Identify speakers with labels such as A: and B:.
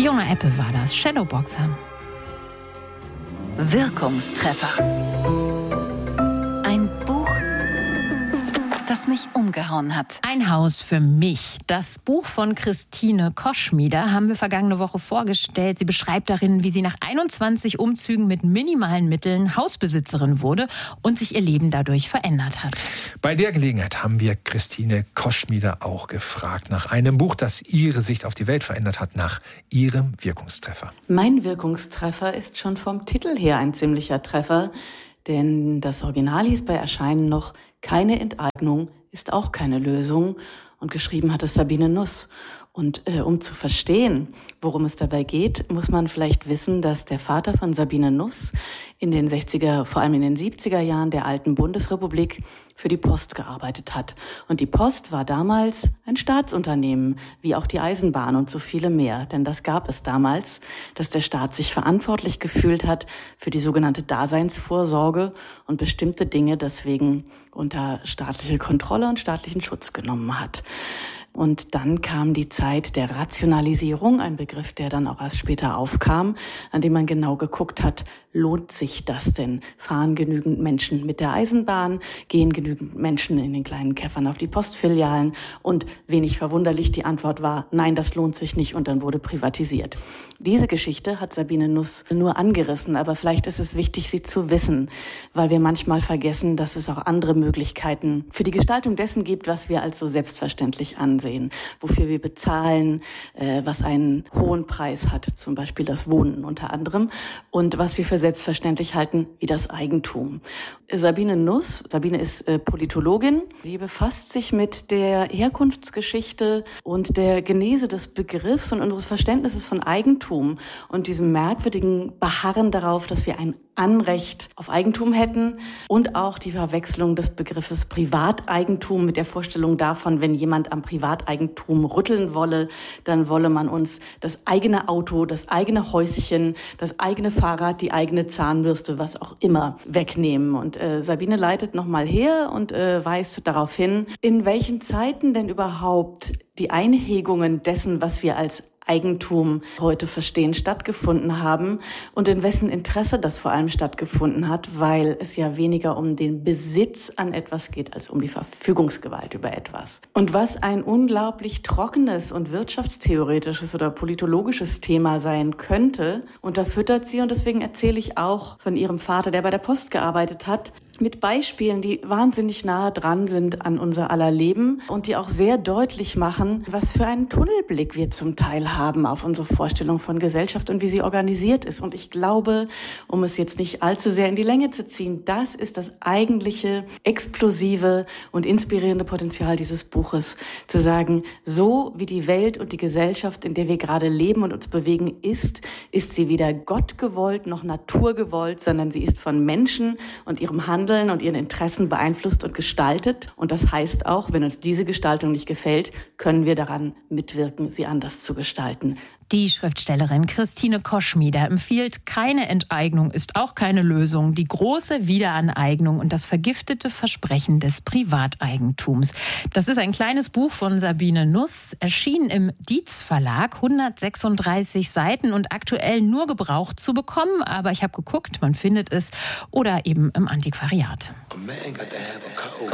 A: Fiona Apple war das, Shadowboxer.
B: Wirkungstreffer. Ein Buch, das mich umgehauen hat.
A: Ein Haus für mich. Das Buch von Christine Koschmieder haben wir vergangene Woche vorgestellt. Sie beschreibt darin, wie sie nach 21 Umzügen mit minimalen Mitteln Hausbesitzerin wurde und sich ihr Leben dadurch verändert hat.
C: Bei der Gelegenheit haben wir Christine Koschmieder auch gefragt nach einem Buch, das ihre Sicht auf die Welt verändert hat, nach ihrem Wirkungstreffer.
D: Mein Wirkungstreffer ist schon vom Titel her ein ziemlicher Treffer, denn das Original hieß bei Erscheinen noch „Keine Enteignung ist auch keine Lösung" und geschrieben hat es Sabine Nuss. Und um zu verstehen, worum es dabei geht, muss man vielleicht wissen, dass der Vater von Sabine Nuss in den 60er, vor allem in den 70er Jahren der alten Bundesrepublik für die Post gearbeitet hat. Und die Post war damals ein Staatsunternehmen, wie auch die Eisenbahn und so viele mehr. Denn das gab es damals, dass der Staat sich verantwortlich gefühlt hat für die sogenannte Daseinsvorsorge und bestimmte Dinge deswegen unter staatliche Kontrolle und staatlichen Schutz genommen hat. Und dann kam die Zeit der Rationalisierung, ein Begriff, der dann auch erst später aufkam, an dem man genau geguckt hat, lohnt sich das denn? Fahren genügend Menschen mit der Eisenbahn? Gehen genügend Menschen in den kleinen Käffern auf die Postfilialen? Und wenig verwunderlich, die Antwort war, nein, das lohnt sich nicht, und dann wurde privatisiert. Diese Geschichte hat Sabine Nuss nur angerissen, aber vielleicht ist es wichtig, sie zu wissen, weil wir manchmal vergessen, dass es auch andere Möglichkeiten für die Gestaltung dessen gibt, was wir als so selbstverständlich ansehen, wofür wir bezahlen, was einen hohen Preis hat, zum Beispiel das Wohnen unter anderem, und was wir für selbstverständlich halten, wie das Eigentum. Sabine Nuss, Sabine ist Politologin, sie befasst sich mit der Herkunftsgeschichte und der Genese des Begriffs und unseres Verständnisses von Eigentum und diesem merkwürdigen Beharren darauf, dass wir ein Anrecht auf Eigentum hätten, und auch die Verwechslung des Begriffes Privateigentum mit der Vorstellung davon, wenn jemand am Privateigentum rütteln wolle, dann wolle man uns das eigene Auto, das eigene Häuschen, das eigene Fahrrad, die eigene Zahnbürste, was auch immer, wegnehmen. Und Sabine leitet nochmal her und weist darauf hin, in welchen Zeiten denn überhaupt die Einhegungen dessen, was wir als Eigentum heute verstehen, stattgefunden haben und in wessen Interesse das vor allem stattgefunden hat, weil es ja weniger um den Besitz an etwas geht, als um die Verfügungsgewalt über etwas. Und was ein unglaublich trockenes und wirtschaftstheoretisches oder politologisches Thema sein könnte, unterfüttert sie, und deswegen erzähle ich auch von ihrem Vater, der bei der Post gearbeitet hat, mit Beispielen, die wahnsinnig nahe dran sind an unser aller Leben und die auch sehr deutlich machen, was für einen Tunnelblick wir zum Teil haben auf unsere Vorstellung von Gesellschaft und wie sie organisiert ist. Und ich glaube, um es jetzt nicht allzu sehr in die Länge zu ziehen, das ist das eigentliche explosive und inspirierende Potenzial dieses Buches, zu sagen, so wie die Welt und die Gesellschaft, in der wir gerade leben und uns bewegen, ist sie weder Gott gewollt noch Natur gewollt, sondern sie ist von Menschen und ihrem Handeln und ihren Interessen beeinflusst und gestaltet. Und das heißt auch, wenn uns diese Gestaltung nicht gefällt, können wir daran mitwirken, sie anders zu gestalten.
A: Die Schriftstellerin Christine Koschmieder empfiehlt, keine Enteignung ist auch keine Lösung, die große Wiederaneignung und das vergiftete Versprechen des Privateigentums. Das ist ein kleines Buch von Sabine Nuss, erschienen im Dietz Verlag, 136 Seiten und aktuell nur gebraucht zu bekommen. Aber ich habe geguckt, man findet es oder eben im Antiquariat.